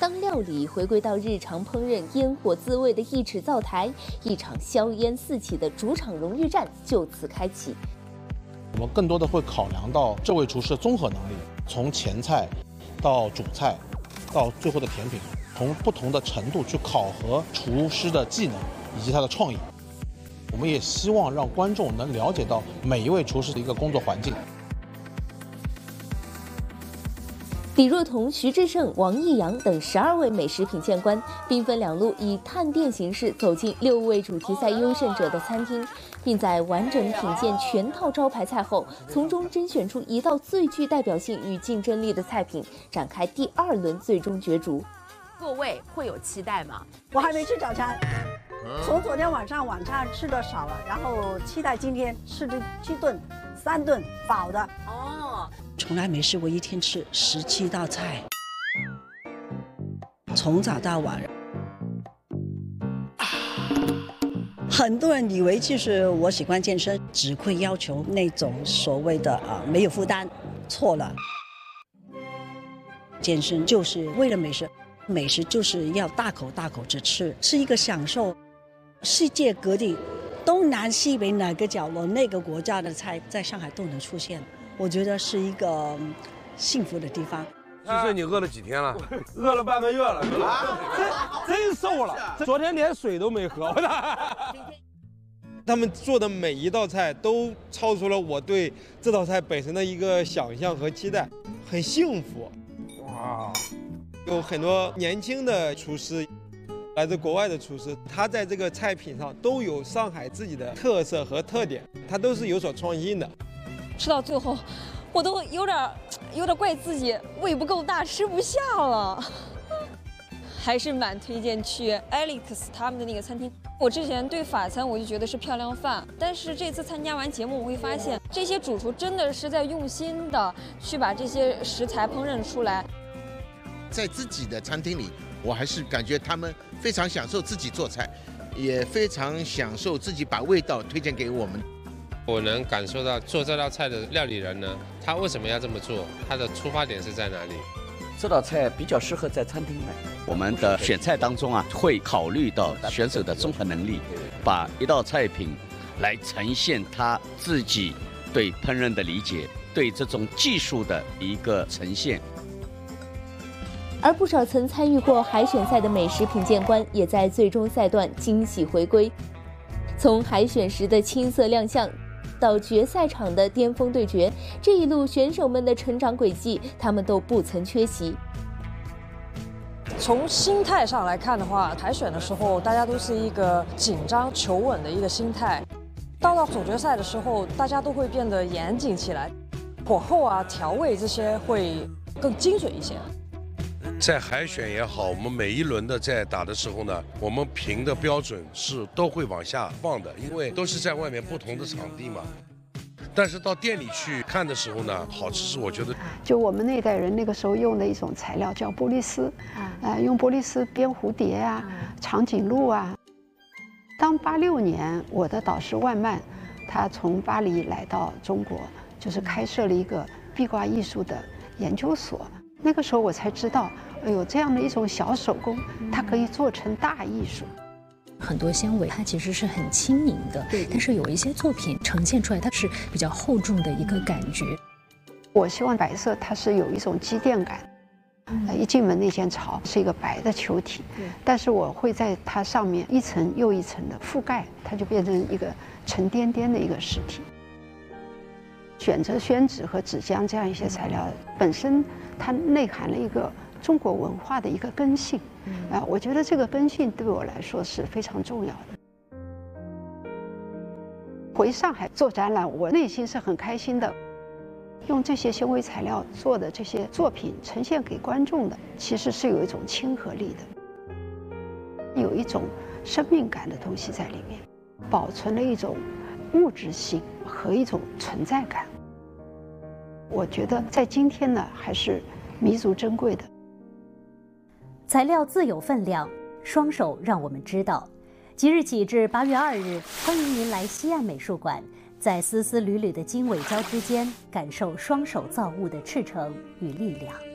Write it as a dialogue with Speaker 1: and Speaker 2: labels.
Speaker 1: 当料理回归到日常烹饪烟火滋味的一尺灶台，一场硝烟四起的主场荣誉战就此开启。
Speaker 2: 我们更多的会考量到这位厨师的综合能力，从前菜到主菜，到最后的甜品，从不同的程度去考核厨师的技能以及他的创意。我们也希望让观众能了解到每一位厨师的一个工作环境。
Speaker 1: 李若彤、徐志胜、王毅阳等12位美食品鉴官兵分两路，以探店形式走进6位主题赛优胜者的餐厅，并在完整品鉴全套招牌菜后，从中甄选出一道最具代表性与竞争力的菜品，展开第2轮最终角逐。
Speaker 3: 各位会有期待吗？
Speaker 4: 我还没吃早餐，从昨天晚上吃的少了，然后期待今天吃的7顿、3顿饱的。
Speaker 3: 哦，
Speaker 4: 从来没试过一天吃17道菜，从早到晚。很多人以为就是我喜欢健身，只会要求那种所谓的没有负担，错了。健身就是为了美食，美食就是要大口大口着吃，是一个享受。世界各地，东南西北哪个角落、那个国家的菜，在上海都能出现。我觉得是一个幸福的地方。
Speaker 5: 7岁你饿了几天了？
Speaker 6: 饿了半个月了，真瘦了。昨天连水都没喝。他们做的每一道菜都超出了我对这道菜本身的一个想象和期待，很幸福。哇，有很多年轻的厨师，来自国外的厨师，他在这个菜品上都有上海自己的特色和特点，他都是有所创新的。
Speaker 7: 吃到最后，我都有点怪自己胃不够大，吃不下了。还是蛮推荐去 Alex 他们的那个餐厅。我之前对法餐我就觉得是漂亮饭，但是这次参加完节目，我会发现这些主厨真的是在用心的去把这些食材烹饪出来。
Speaker 8: 在自己的餐厅里，我还是感觉他们非常享受自己做菜，也非常享受自己把味道推荐给我们。
Speaker 9: 我能感受到做这道菜的料理人呢，他为什么要这么做？他的出发点是在哪里？
Speaker 10: 这道菜比较适合在餐厅卖。我们的选菜当中会考虑到选手的综合能力，把一道菜品来呈现他自己对烹饪的理解，对这种技术的一个呈现。
Speaker 1: 而不少曾参与过海选赛的美食品鉴官，也在最终赛段惊喜回归。从海选时的青涩亮相，到决赛场的巅峰对决，这一路选手们的成长轨迹，他们都不曾缺席。
Speaker 11: 从心态上来看的话，海选的时候大家都是一个紧张求稳的一个心态，到总决赛的时候，大家都会变得严谨起来，火候啊、调味这些会更精准一些。
Speaker 5: 在海选也好，我们每一轮的在打的时候呢，我们评的标准是都会往下放的，因为都是在外面不同的场地嘛。但是到店里去看的时候呢，好吃是我觉得，
Speaker 12: 就我们那一代人那个时候用的一种材料叫玻璃丝，用玻璃丝编蝴蝶啊、长颈鹿啊。当86年我的导师万曼，他从巴黎来到中国，就是开设了一个壁挂艺术的研究所。那个时候我才知道，哎呦，这样的一种小手工，它可以做成大艺术。
Speaker 13: 很多纤维它其实是很轻盈的，但是有一些作品呈现出来，它是比较厚重的一个感觉。
Speaker 12: 我希望白色它是有一种积淀感，一进门那间巢是一个白的球体，但是我会在它上面一层又一层的覆盖，它就变成一个沉甸甸的一个实体。选择宣纸和纸浆这样一些材料，本身它内含了一个中国文化的一个根性，我觉得这个根性对我来说是非常重要的。回上海做展览，我内心是很开心的。用这些纤维材料做的这些作品呈现给观众的，其实是有一种亲和力的，有一种生命感的东西在里面，保存了一种物质性和一种存在感。我觉得在今天呢，还是弥足珍贵的。
Speaker 14: 材料自有分量，双手让我们知道。即日起至8月2日，欢迎您来西岸美术馆，在丝丝缕缕的经纬胶之间，感受双手造物的赤诚与力量。